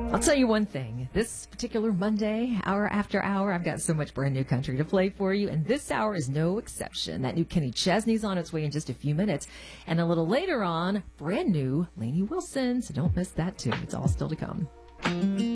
I'll tell you one thing. This particular Monday, hour after hour, I've got so much brand new country to play for you, and this hour is no exception. That new Kenny Chesney's on its way in just a few minutes, and a little later on, brand new Lainey Wilson, so don't miss that too. It's all still to come.